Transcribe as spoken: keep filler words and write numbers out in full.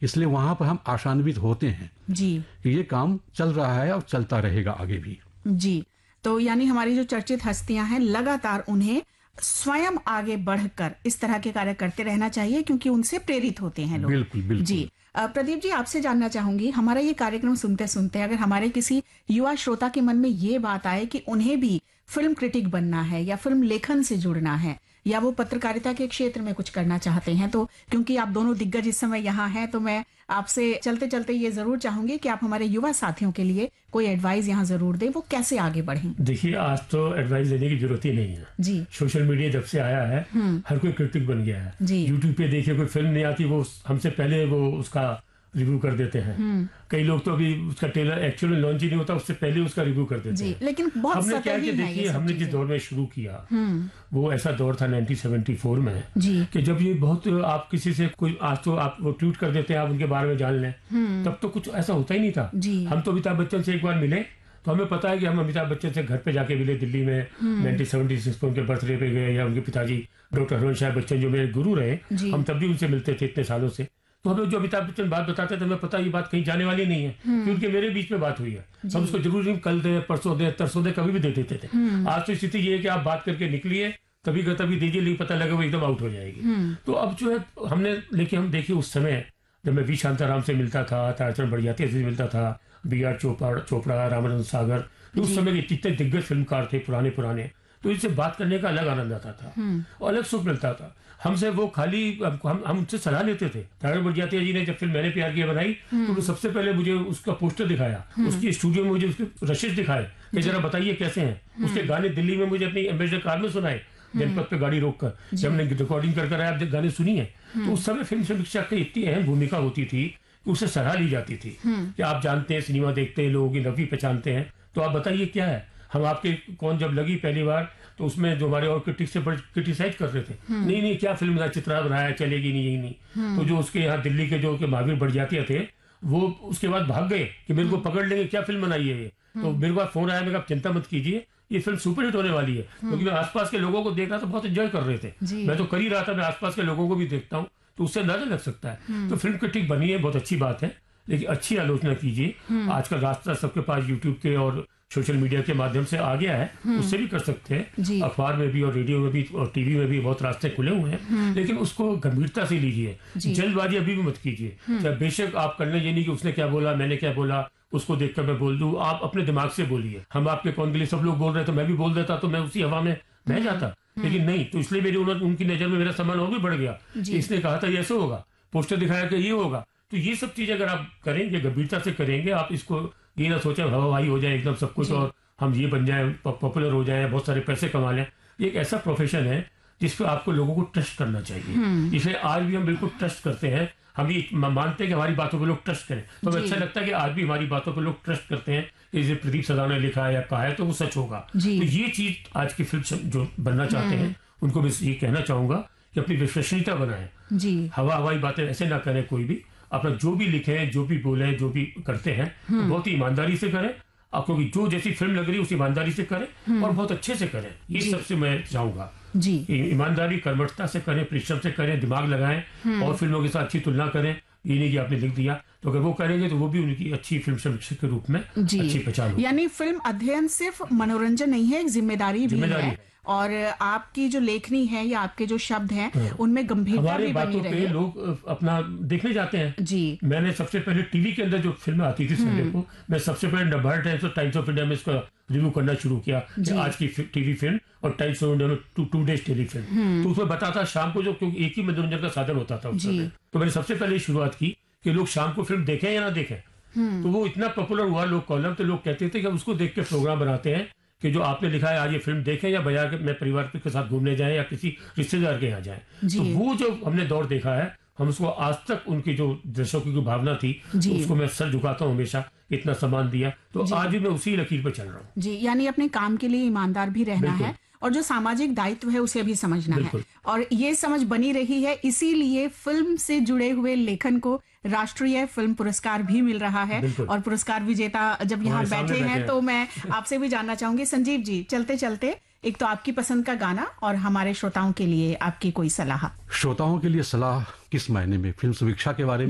इसलिए वहां पर हम आशान्वित होते हैं जी कि ये काम चल रहा है और चलता रहेगा आगे भी। जी। तो यानी हमारी जो चर्चित हस्तियां हैं, लगातार उन्हें स्वयं आगे बढ़कर इस तरह के कार्य करते रहना चाहिए, क्योंकि उनसे प्रेरित होते हैं लोग। बिल्कुल बिल्कुल जी। अ, प्रदीप जी, आपसे जानना चाहूंगी, हमारा ये कार्यक्रम सुनते सुनते अगर हमारे किसी युवा श्रोता के मन में ये बात आए कि उन्हें भी फिल्म क्रिटिक बनना है या फिल्म लेखन से जुड़ना है या वो पत्रकारिता के क्षेत्र में कुछ करना चाहते हैं, तो क्योंकि आप दोनों दिग्गज इस समय यहाँ हैं, तो मैं आपसे चलते चलते ये जरूर चाहूंगी कि आप हमारे युवा साथियों के लिए कोई एडवाइस यहाँ जरूर दें, वो कैसे आगे बढ़ें। देखिए, आज तो एडवाइस देने की जरूरत ही नहीं है जी। सोशल मीडिया जब से आया है हर कोई क्रिटिक बन गया है जी। यूट्यूब पे देखिए, कोई फिल्म नहीं आती वो हमसे पहले वो उसका रिव्यू कर देते हैं। कई लोग तो अभी उसका ट्रेलर एक्चुअली लॉन्च ही नहीं होता, उससे पहले उसका रिव्यू कर देते हैं। लेकिन बहुत हमने क्या कि देखिए, हमने जिस दौर में शुरू किया वो ऐसा दौर था नाइनटीन सेवेंटी फोर में कि जब ये बहुत आप किसी से कोई आज तो आप वो ट्वीट कर देते हैं, आप उनके बारे में जान लें, तब तो कुछ ऐसा होता ही नहीं था। हम तो अमिताभ बच्चन से एक बार मिले तो हमें पता है कि हम अमिताभ बच्चन से घर पे जाके मिले दिल्ली में नाइनटीन सेवेंटी सिक्स में उनके बर्थडे पे गए, या उनके पिताजी डॉक्टर हरवंश बच्चन जो मेरे गुरु रहे, हम तब भी उनसे मिलते थे इतने सालों से। तो हमें जो अमिताभ बच्चन बात बताते थे, हमें पता ये बात कहीं जाने वाली नहीं है, क्योंकि मेरे बीच में बात हुई है। हम उसको जरूर नहीं कल दे, परसों दे, तरसों दे, कभी भी दे देते थे। आज तो स्थिति ये है कि आप बात करके निकलिए, तभी का तभी दीजिए, लेकिन पता लगा वो एकदम आउट हो जाएगी। तो अब जो है हमने, लेकिन हम देखिए उस समय जब मैं वी शांताराम से मिलता था, ताराचंद बढ़ियाती से मिलता था, बी आर चोपड़ा चोपड़ा रामानंद सागर, तो उस समय के इतने दिग्गज फिल्मकार थे पुराने पुराने, तो इनसे बात करने का अलग आनंद आता था और अलग सुख मिलता था। हमसे वो खाली हम हम उनसे सलाह लेते थे। ताराचंद बढ़ियाती जी ने जब फिल्म मैंने प्यार किया बनाई तो वो सबसे पहले मुझे उसका पोस्टर दिखाया, उसकी स्टूडियो में मुझे उसके रशीद दिखाए कि जरा बताइए कैसे हैं। उसके गाने दिल्ली में मुझे अपनी एम्बेसडर कार में सुनाए, जनपद पे गाड़ी रोककर, जब हमने रिकॉर्डिंग कर कर आया गाने सुनी है। तो उस समय फिल्म समीक्षा की इतनी अहम भूमिका होती थी कि उससे सलाह ली जाती थी कि आप जानते हैं, सिनेमा देखते हैं, लोगों की नफी पहचानते हैं, तो आप बताइए क्या है। हम आपके कौन जब लगी पहली बार तो उसमें जो हमारे और क्रिटिक से क्रिटिसाइज कर रहे थे, नहीं नहीं क्या फिल्म चित्रा बनाया, चलेगी नहीं, यही नहीं। तो जो उसके यहाँ दिल्ली के जो महावीर बढ़ियाती थे, वो उसके बाद भाग गए कि मेरे को पकड़ लेंगे, क्या फिल्म बनाई है ये। तो मेरे पास फोन आया, मैं कहा चिंता मत कीजिए, ये फिल्म सुपरहिट होने वाली है। क्योंकि मैं आसपास के लोगों को देख रहा था, बहुत एंजॉय कर रहे थे। मैं तो कर ही रहा था, मैं आसपास के लोगों को भी देखता हूँ, तो उससे अंदाजा लग सकता है। तो फिल्म क्रिटिक बनी है, बहुत अच्छी बात है, लेकिन अच्छी आलोचना कीजिए। आजकल रास्ता सबके पास यूट्यूब के और सोशल मीडिया के माध्यम से आ गया है, उससे भी कर सकते हैं। अखबार में भी और रेडियो में भी और टीवी में भी बहुत रास्ते खुले हुए हैं, लेकिन उसको गंभीरता से लीजिए, जल्दबाजी अभी भी मत कीजिए। चाहे बेशक आप करने, ये नहीं कि उसने क्या बोला, मैंने क्या बोला, उसको देखकर मैं बोल दूं। आप अपने दिमाग से बोलिए। हम आपके कौन के लिए, सब लोग बोल रहे थे, मैं भी बोल देता तो मैं उसी हवा में बह जाता, लेकिन नहीं। तो इसलिए मेरी उनकी नजर में मेरा सम्मान और भी बढ़ गया। इसने कहा था ये ऐसे होगा, पोस्टर दिखाया कि ये होगा। तो ये सब चीजें अगर आप करेंगे, गंभीरता से करेंगे, आप इसको ये ना सोचे हवाई हो जाए एकदम सब कुछ और हम ये बन जाए, पॉपुलर हो जाए, बहुत सारे पैसे कमा लें। ये एक ऐसा प्रोफेशन है जिस पर आपको लोगों को ट्रस्ट करना चाहिए। इसलिए आज भी हम बिल्कुल ट्रस्ट करते हैं, हम ये मानते हैं कि हमारी बातों पर लोग ट्रस्ट करें। तो हमें अच्छा लगता है कि आज भी हमारी बातों पर लोग ट्रस्ट करते हैं कि जैसे प्रदीप सदा ने लिखा है या कहा है तो वो सच होगा। तो ये चीज आज की फिल्म जो बनना चाहते हैं उनको मैं ये कहना चाहूंगा कि अपनी विश्वसनीयता बनाएं, हवा हवाई बातें ऐसे ना करें। कोई भी अपना जो भी लिखे, जो भी बोले, जो भी करते हैं तो बहुत ही ईमानदारी से करें, आपको जो जैसी फिल्म लग रही है उस ईमानदारी से करें और बहुत अच्छे से करें। ये सबसे मैं चाहूंगा जी, ईमानदारी कर्मठता से करें, परिश्रम से करें, दिमाग लगाएं और फिल्मों के साथ अच्छी तुलना करें। ये नहीं कि आपने लिख दिया, तो अगर वो करेंगे तो वो भी उनकी अच्छी फिल्म समीक्षक के रूप में अच्छी पहचान होगी। यानी फिल्म अध्ययन सिर्फ मनोरंजन नहीं है, एक जिम्मेदारी भी है, है। और आपकी जो लेखनी है या आपके जो शब्द हैं हाँ। उनमें गंभीरता भी बनी रहे। लोग अपना देखने जाते हैं जी। मैंने सबसे पहले टीवी के अंदर जो फिल्में आती थी संडे को, मैं सबसे पहले नवभारत टाइम्स और टाइम्स ऑफ इंडिया में इसका रिव्यू करना शुरू किया कि आज की टीवी फिल्म और टाइम्स ऑफ इंडिया में to two days tele film. तो उसमें बताता शाम को, जो क्योंकि एक ही मनोरंजन का साधन होता था उस समय, तो मैंने सबसे पहले शुरुआत की कि लोग शाम को फिल्म देखें या ना देखें। तो वो इतना पॉपुलर हुआ लोग कॉलम, तो लोग कहते थे कि उसको देख के प्रोग्राम बनाते हैं कि जो आपने लिखा है आज ये फिल्म देखें या बाजार के मैं परिवार के साथ घूमने जाएं या किसी रिश्तेदार के यहाँ जाएं। तो वो जो हमने दौर देखा है, हम उसको आज तक उनकी जो दर्शकों की भावना थी तो उसको मैं सर झुकाता हूँ, हमेशा इतना सम्मान दिया। तो आज भी मैं उसी लकीर पर चल रहा हूँ जी। यानी अपने काम के लिए ईमानदार भी रहना है और जो सामाजिक दायित्व है उसे भी समझना है, और ये समझ बनी रही है, इसीलिए फिल्म से जुड़े हुए लेखन को राष्ट्रीय फिल्म पुरस्कार भी मिल रहा है। और पुरस्कार विजेता जब यहाँ बैठे हैं तो मैं आपसे भी जानना चाहूंगी, संजीव जी, चलते चलते एक तो आपकी पसंद का गाना और हमारे श्रोताओं के लिए आपकी कोई सलाह। श्रोताओं के लिए सलाह किस मायने में? फिल्म समीक्षा के बारे में?